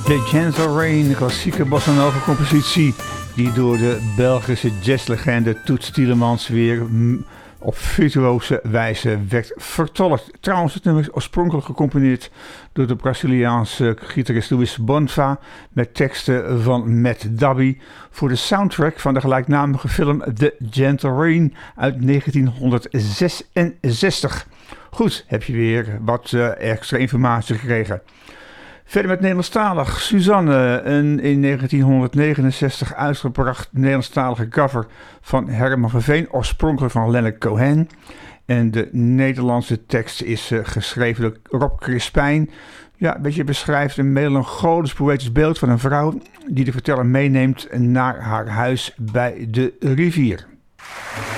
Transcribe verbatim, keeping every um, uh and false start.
The Gentle Rain, een klassieke bossa nova compositie die door de Belgische jazzlegende Toets Tielemans weer m- op virtuose wijze werd vertolkt. Trouwens, het nummer is oorspronkelijk gecomponeerd door de Braziliaanse gitarist Luis Bonfa met teksten van Matt Darby voor de soundtrack van de gelijknamige film The Gentle Rain uit negentienhonderdzesenzestig. Goed, heb je weer wat uh, extra informatie gekregen. Verder met Nederlandstalig. Suzanne, een in negentienhonderdnegenenzestig uitgebracht Nederlandstalige cover van Herman van Veen, oorspronkelijk van Leonard Cohen. En de Nederlandse tekst is uh, geschreven door Rob Crispijn. Ja, een beetje beschrijft een melancholisch poëtisch beeld van een vrouw die de verteller meeneemt naar haar huis bij de rivier.